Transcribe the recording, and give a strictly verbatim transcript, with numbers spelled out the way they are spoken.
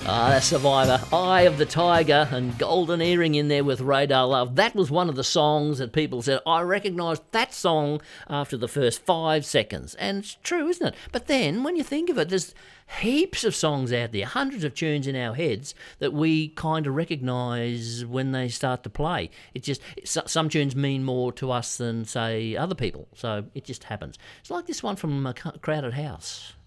Ah, that's Survivor, Eye of the Tiger, and Golden Earring in there with Radar Love. That was one of the songs that people said, I recognised that song after the first five seconds. And it's true, isn't it? But then, when you think of it, there's heaps of songs out there, hundreds of tunes in our heads that we kind of recognise when they start to play. It just, some tunes mean more to us than, say, other people. So it just happens. It's like this one from a Crowded House.